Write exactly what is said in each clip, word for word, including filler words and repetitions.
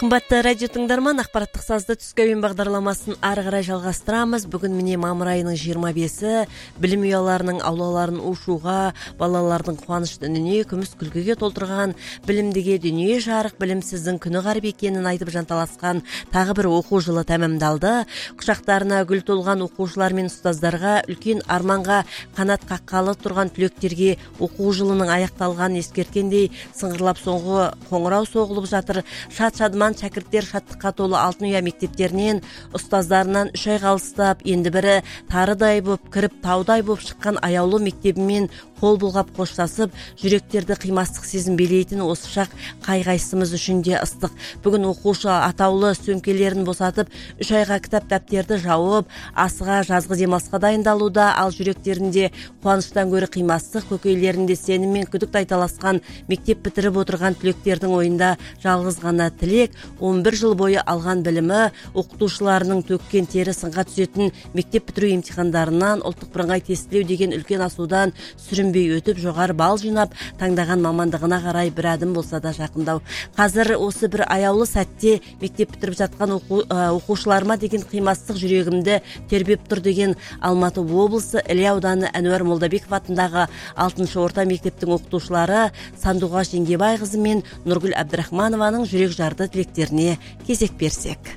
Қымбатты радио тыңдарман, ақпараттық сазды түскі ойын бағдарламасын ары қарай жалғастырамыз. Бүгін міне мамыр айының жиырма бесі, білім ұяларының аулаларын ушуға, балалардың қуанышты үніне, күміс күлкіге толтырған, білімдіге дүние жарық, білімсіздің күні ғарып екенін айтып жанталасқан тағы бір оқу жылы тәмамдалды. Құшақтарына гүл толған оқушылар мен ұстаздарға, үлкен арманға қанат қаққалы тұрған түлектерге оқу жылының аяқталған ескерткендей сыңғырлап соңғы қоңырау соғылып жатыр. Шат-шадыман шәкірттер шаттыққа толы Алтын ұя мектептерінен, ұстаздарынан үш ай қалыстап, енді бірі тарыдай боп, кіріп таудай боп шыққан аяулы мектебімен қол бұлғап қоштасып, жүректерді қимастық сезім билейтін осы шақ қай-қайсымыз үшін де ыстық. Бүгін оқушы атаулы сөмкелерін босатып, үш айға кітап дәптерді жауып, асыға жазғы демалысқа дайындалуда, ал жүректерінде қуаныштан гөрі қимастық, көкейлерінде сенім мен күдік тайталасқан мектеп бітіріп отырған түлектердің ойында жалғыз ғана тілек, он бір жыл бойы алған білімі, оқытушыларының төккен тері сынға түсетін мектеп бітіру емтихандарынан, ұлттық бірыңғай тестілеу деген үлкен асудан сүрінбей өтіп, жоғары бал жинап, таңдаған мамандығына қарай бір адым болса да жақындау. Қазір осы бір аяулы сәтте мектеп бітіріп жатқан оқу, оқушыларыма деген қимастық жүрегімді тербеп тұр деген Алматы облысы Іле ауданы Әнуар Молдабеков атындағы алтыншы орта мектептің оқытушылары Сандуғаш Жеңгебайқызы мен Нұргүл Әбдірахманованың жүрек жарды тілектеріне кезек берсек.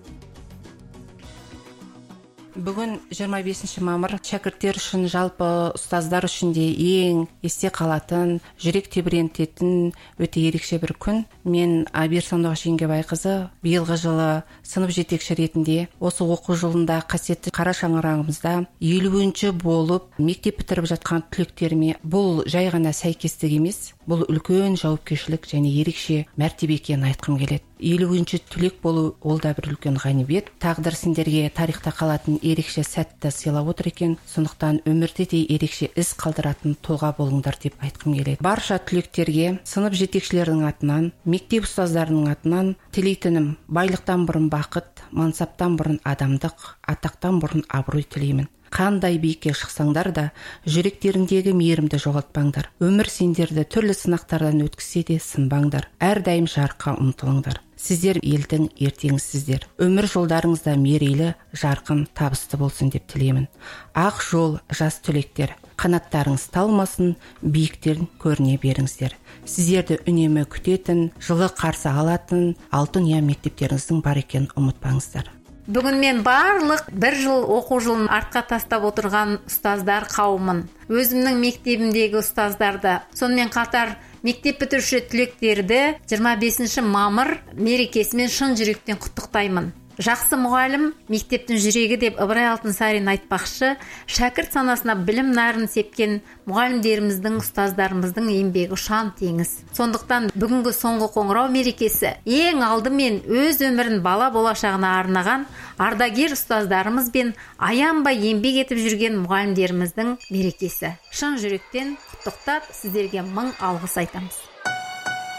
Бүгін жиырма бесінші мамыр шәкірттер үшін, жалпы ұстаздар үшін де ең есте қалатын, жүрек тебірентетін өте ерекше бір күн. Мен Абир Сандуғаш Жеңгебайқызы биылғы жылы сынып жетекші ретінде осы оқу жылында қасиетті қара шаңырағымызда елуінші болып мектеп бітіріп жатқан түлектеріме бұл жай ғана сәйкестік емес, бұл үлкен жауапкершілік және ерекше мәртебе екенін айтқым келеді. елуінші түлек болу ол да бір үлкен ғанибет. Тағдыр сендерге тарихта қалатын ерекше сәтті сыйлап отыр екен. Сондықтан өмірде де ерекше із қалдыратын тұлға болыңдар деп айтқым келеді. Барша түлектерге сынып жетекшілерінің атынан, мектеп ұстаздарының атынан тілейтінім байлықтан бұрын бақыт, мансаптан бұрын адамдық, атақтан бұрын абырой тілеймін. Қандай биікке шықсаңдар да, жүректеріңдегі мейірімді жоғалтпаңдар. Өмір сендерді түрлі сынақтардан өткізсе де сынбаңдар. Әрдайым жарыққа ұмтылыңдар. Сіздер елдің ертеңісіздер. Өмір жолдарыңызда мерейлі, жарқын, табысты болсын деп тілеймін. Ақ жол, жас түлектер, қанаттарыңыз талмасын, биіктерін көріне беріңіздер. Сіздерді үнемі күтетін, жылы қарсы алатын Алтын ұя мектептеріңіздің бар екенін ұмытпаңыздар. Бүгін мен барлық бір жыл оқу жылын артқа тастап отырған ұстаздар қауымын, өзімнің мектебімдегі ұстаздарды, сонымен қатар мектеп бітіруші түлектерді жиырма бесінші мамыр мерекесімен шын жүректен құттықтаймын. Жақсы мұғалім мектептің жүрегі деп Ыбырай Алтынсарин айтпақшы, шәкірт санасына білім нарын сепкен мұғалімдеріміздің, ұстаздарымыздың еңбегі ұшан теңіз. Сондықтан бүгінгі соңғы қоңырау мерекесі ең алдымен өз өмірін бала болашағына арнаған ардагер ұстаздарымыз бен аянбай еңбек етіп жүрген мұғалімдеріміздің мерекесі. Шын жүректен құттықтап, сіздерге мың алғыс айтамыз.